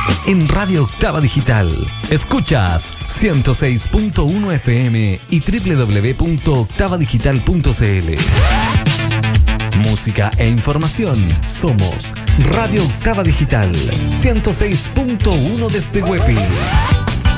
En Radio Octava Digital. Escuchas 106.1 FM y www.octavadigital.cl. Música e información. Somos Radio Octava Digital 106.1 desde Huepi.